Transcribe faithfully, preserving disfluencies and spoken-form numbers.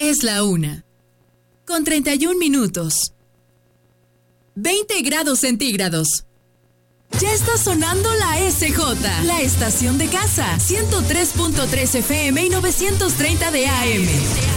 Es la una. Con treinta y un minutos. veinte grados centígrados. Ya está sonando la S J, la estación de casa. ciento tres punto tres F M y novecientos treinta de A M.